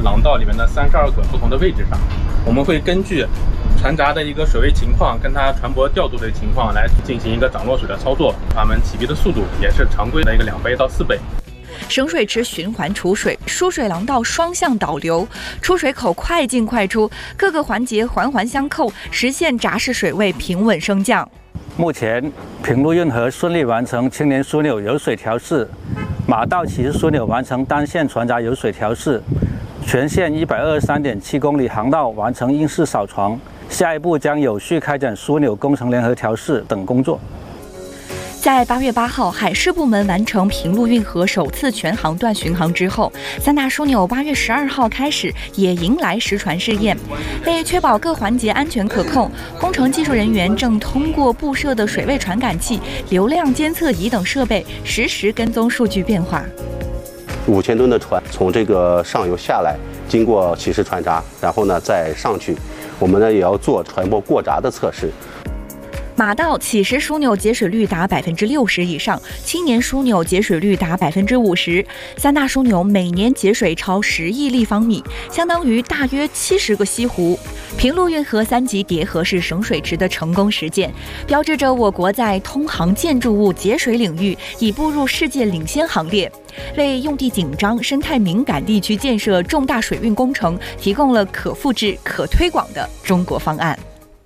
廊道里面的32个不同的位置上，我们会根据船闸的一个水位情况跟它船舶调度的情况来进行一个涨落水的操作，它们起闭的速度也是常规的一个2倍到4倍。 省水池循环储水，输水廊道双向导流，出水口快进快出，各个环节环环相扣，实现闸室水位平稳升降。 目前平陆运河顺利完成青年枢纽有水调试，马道启示枢纽完成单线船闸有水调试，全线123.7公里航道完成应试扫床，下一步将有序开展枢纽工程联合调试等工作。 在8月8号，海事部门完成平陆运河首次全航段巡航之后，3大枢纽8月12号开始也迎来实船试验。为确保各环节安全可控，工程技术人员正通过布设的水位传感器、流量监测仪等设备，实时跟踪数据变化。 5000吨的船从这个上游下来，经过起始船闸，然后呢再上去，我们呢也要做船舶过闸的测试。 马道起始枢纽节水率达60%以上，青年枢纽节水率达50%，3大枢纽每年节水超10亿立方米，相当于大约70个西湖。平陆运河3级叠合式省水池的成功实践，标志着我国在通航建筑物节水领域已步入世界领先行列，为用地紧张、生态敏感地区建设重大水运工程提供了可复制、可推广的中国方案。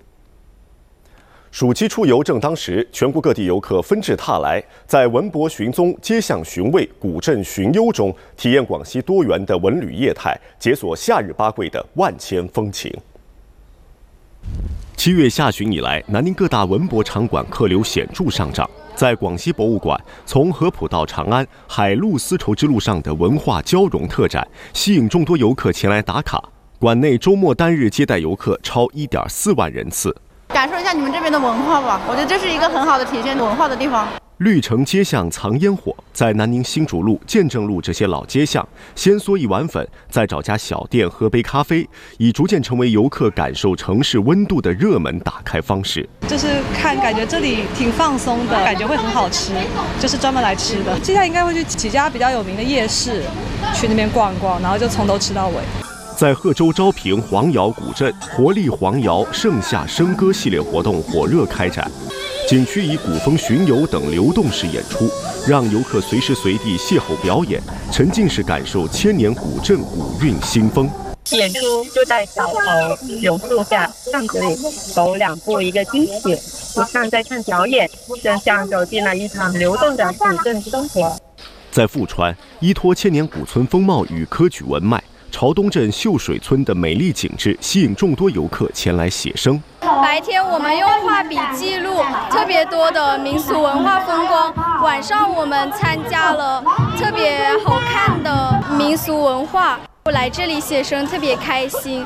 暑期出游正当时，全国各地游客纷至沓来，在文博寻踪、街巷寻味、古镇寻幽中，体验广西多元的文旅业态，解锁夏日八桂的万千风情。7月下旬以来，南宁各大文博场馆客流显著上涨。在广西博物馆，从合浦到长安，海陆丝绸之路上的文化交融特展，吸引众多游客前来打卡。馆内周末单日接待游客超1.4万人次。 感受一下你们这边的文化吧，我觉得这是一个很好的体现文化的地方。 绿城街巷藏烟火，在南宁新竹路、建正路这些老街巷，先嗦一碗粉，再找家小店喝杯咖啡，已逐渐成为游客感受城市温度的热门打开方式。 就是感觉这里挺放松的，感觉会很好吃，就是专门来吃的。接下来应该会去几家比较有名的夜市，去那边逛逛，然后就从头吃到尾。 在贺州昭平黄窑古镇，活力黄窑盛夏笙歌系列活动火热开展，景区以古风巡游等流动式演出，让游客随时随地邂逅表演，沉浸式感受千年古镇古韵新风。 演出就在小楼柳树下，巷子里走2步一个惊喜，不像在看表演，真像走进了一场流动的古镇生活。 在富川，依托千年古村风貌与科举文脉，朝东镇秀水村的美丽景致吸引众多游客前来写生。 白天我们用画笔记录特别多的民俗文化风光，晚上我们参加了特别好看的民俗文化，我来这里写生特别开心。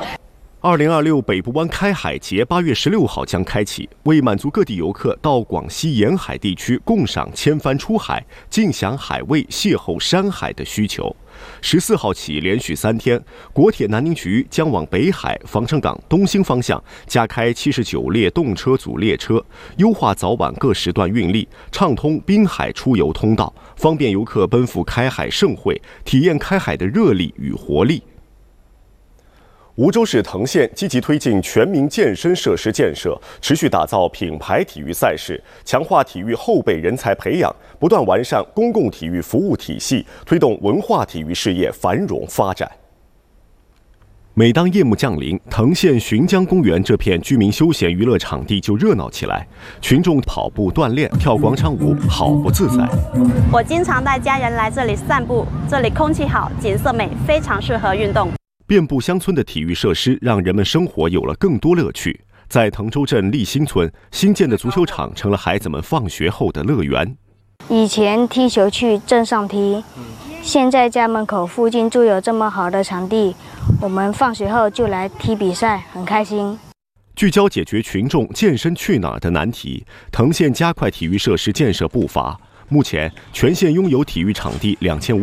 2026北部湾开海节8月16号将开启，为满足各地游客到广西沿海地区共赏千帆出海、尽享海味、邂逅山海的需求。14号起连续3天，国铁南宁局将往北海、防城港、东兴方向加开79列动车组列车，优化早晚各时段运力，畅通滨海出游通道，方便游客奔赴开海盛会，体验开海的热力与活力。梧州市藤县积极推进全民健身设施建设，持续打造品牌体育赛事，强化体育后备人才培养，不断完善公共体育服务体系，推动文化体育事业繁荣发展。每当夜幕降临，藤县浔江公园这片居民休闲娱乐场地就热闹起来，群众跑步锻炼、跳广场舞，好不自在。 我经常带家人来这里散步，这里空气好，景色美，非常适合运动。 遍布乡村的体育设施让人们生活有了更多乐趣。在滕州镇立新村，新建的足球场成了孩子们放学后的乐园。 以前踢球去镇上踢，现在家门口附近就有这么好的场地，我们放学后就来踢比赛，很开心。 聚焦解决群众健身去哪儿的难题，藤县加快体育设施建设步伐。目前，全县拥有体育场地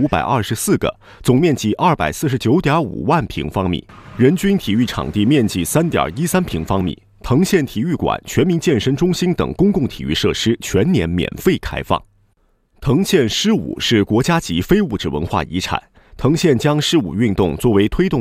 2524个，总面积249.5万平方米，人均体育场地面积3.13平方米。藤县体育馆、全民健身中心等公共体育设施全年免费开放。藤县诗舞是国家级非物质文化遗产，藤县将诗舞运动作为推动